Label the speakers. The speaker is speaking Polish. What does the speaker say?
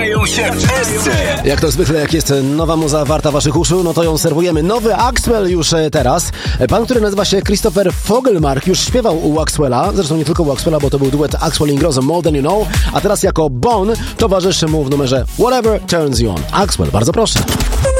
Speaker 1: Jak to zwykle, jak jest nowa muza warta waszych uszu, no to ją serwujemy. Nowy Axwell już teraz. Pan, który nazywa się Christopher Fogelmark, już śpiewał u Axwella, zresztą nie tylko u Axwella, bo to był duet Axwell i Ingrosso, More Than You Know, a teraz jako Bon towarzyszy mu w numerze Whatever Turns You On. Axwell, bardzo proszę.